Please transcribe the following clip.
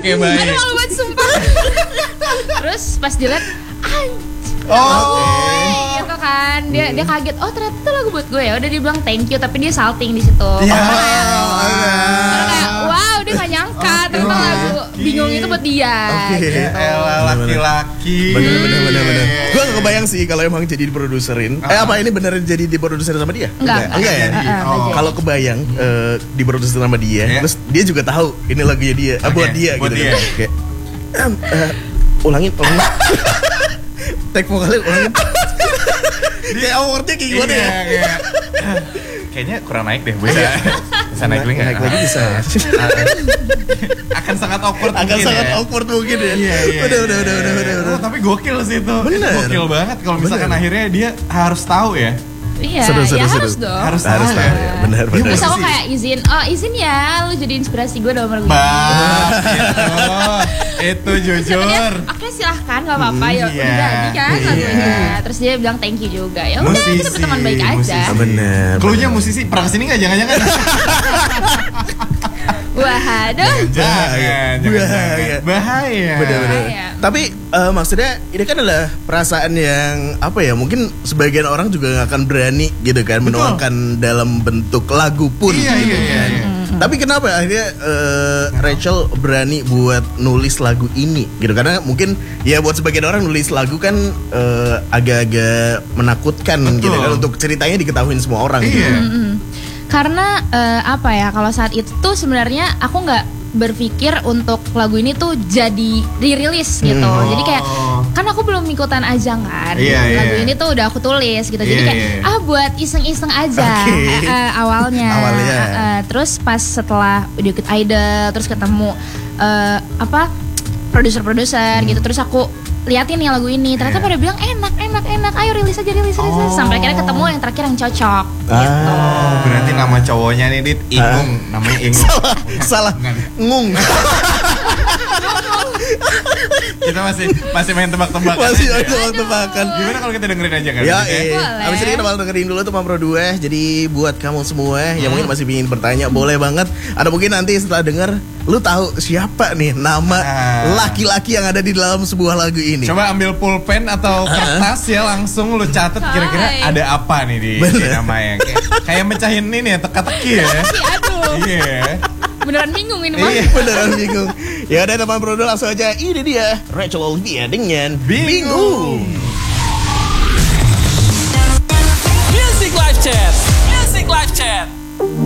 Oke, baik. Aduh malu banget sumpah. Terus pas dilihat gitu kan dia kaget, oh ternyata itu lagu buat gue ya. Udah dia bilang thank you tapi dia salting di situ. Kayak wow, dia gak nyangka ternyata lagu bingung itu buat dia. Gitu. Laki-laki. Bener. Gue gak kebayang sih kalau emang jadi diproduserin. Apa ini beneran jadi diproduserin sama dia? Enggak ya. Kalau kebayang diproduserin sama dia, terus dia juga tahu ini lagunya dia, buat dia gitu. Kayak ulangin. Take vokalnya ulangin. Dia awardnya kayak gimana ya? Kayaknya kurang naik deh, bisa naik lagi nggak? Naik lagi bisa. Akan sangat awkward Akan mungkin sangat ya. awkward mungkin ya. Udah. Tapi gokil sih itu. Bener. Gokil banget kalau misalkan akhirnya dia harus tahu ya. Iya, Seru. harus dong. Harus tahu ya. Benar. Terus aku kayak izin ya, lu jadi inspirasi gue dalam lagu ini. Itu jujur. Oke silahkan, gak apa-apa ya. Iya. Udah jadi kan lagunya. Terus dia bilang thank you juga. Ya udah kita berteman baik aja. Bener. Cluenya musisi pernah kesini nggak? Jangan-jangan. Waduh. Jangan. Bahaya. Bener. Tapi maksudnya ini kan adalah perasaan yang apa ya? Mungkin sebagian orang juga nggak akan berani gitu kan menuangkan dalam bentuk lagu pun. Iya. Tapi kenapa akhirnya Rachel berani buat nulis lagu ini gitu? Karena mungkin ya buat sebagian orang nulis lagu kan agak-agak menakutkan gitu kan untuk ceritanya diketahuin semua orang. Gitu. Karena apa ya, kalau saat itu tuh sebenarnya aku nggak berpikir untuk lagu ini tuh jadi dirilis gitu. Jadi kayak kan aku belum ikutan ajang kan. Lagu ini tuh udah aku tulis gitu. Jadi kayak buat iseng-iseng aja awalnya. Terus pas setelah udah ikut Idol, terus ketemu produser gitu, terus aku liatin nih lagu ini, ternyata pada bilang enak, ayo rilis aja. Sampai akhirnya ketemu yang terakhir yang cocok gitu. Berarti nama cowoknya nih Dit Ingung, namanya Ingung. Salah. Ngung. Kita masih main tebak-tebakan. Masih tebak-tebakan. Gimana kalau kita dengerin aja kan? Ya, Boleh. abis ini kita bakal dengerin dulu tuh Pro 2. Jadi buat kamu semua yang mungkin masih ingin bertanya, boleh banget. Atau mungkin nanti setelah denger, lu tahu siapa nih nama laki-laki yang ada di dalam sebuah lagu ini. Coba ambil pulpen atau kertas ya, langsung lu catat kira-kira ada apa nih di namanya. Kayak mecahin ini ya, teka-teki ya. Aduh. Iya. Beneran bingung ini mah. Beneran bingung. Ya udah teman Pro 2, langsung aja. Ini dia Rachel Olivia dengan Bingung. Music Live Chat.